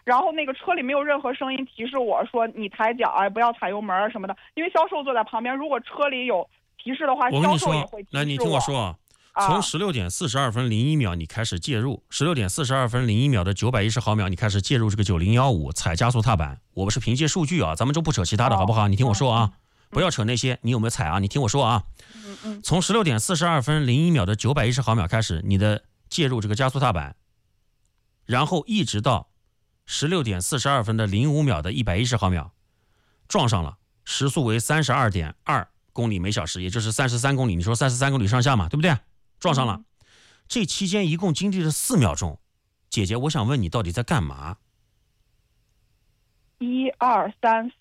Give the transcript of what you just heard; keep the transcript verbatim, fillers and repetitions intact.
然后那个车里没有任何声音提示我说你踩脚啊，不要踩油门啊什么的，因为销售坐在旁边，如果车里有提示的话， 我跟你销售也说， 会提示来，你听我说啊。从十六点四十二分零一秒你开始介入，十六点四十二分零一秒的九百一十毫秒你开始介入这个九零一五踩加速踏板。我们是凭借数据啊，咱们就不扯其他的，好不好？你听我说啊，不要扯那些你有没有踩啊？你听我说啊，从十六点四十二分零一秒的九百一十毫秒开始，你的介入这个加速踏板，然后一直到十六点四十二分的零五秒的一百一十毫秒，撞上了，时速为三十二点二公里每小时，也就是三十三公里。你说三十三公里上下嘛，对不对？撞上了，这期间一共经历了四秒钟。姐姐，我想问你到底在干嘛？ 一二三